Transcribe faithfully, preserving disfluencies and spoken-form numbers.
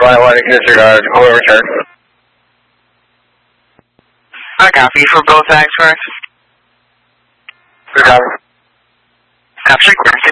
Flight one, disregard, will return. I copy for both experts. Good copy. Capture,